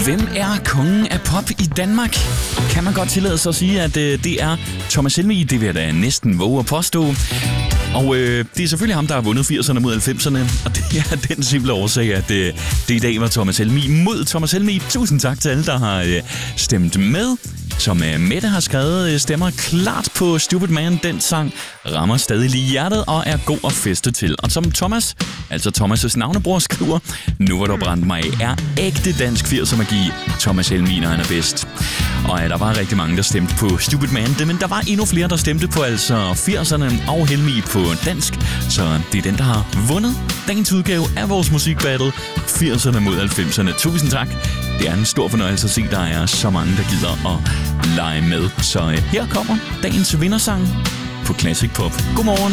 Hvem er kongen af pop i Danmark? Kan man godt tillade sig at sige, at det er Thomas Helmig. Det vil jeg da næsten våge at påstå. Og det er selvfølgelig ham, der har vundet 80'erne mod 90'erne. Og det er den simple årsag, at det i dag var Thomas Helmig mod Thomas Helmig. Tusind tak til alle, der har stemt med. Som Mette har skrevet, stemmer klart på Stupid Man. Den sang rammer stadig lige hjertet og er god at feste til. Og som Thomas, altså Thomas' navnebror, skriver, nu var der brændt mig er ægte dansk 80'er magi. Thomas Helmig, når han er bedst. Og der var rigtig mange, der stemte på Stupid Man, men der var endnu flere, der stemte på altså 80'erne og Helmig på dansk. Så det er den, der har vundet dagens udgave af vores musikbattle 80'erne mod 90'erne. Tusind tak. Det er en stor fornøjelse at se, der er så mange, der gider at lege med. Så her kommer dagens vindersang på Classic Pop. Godmorgen.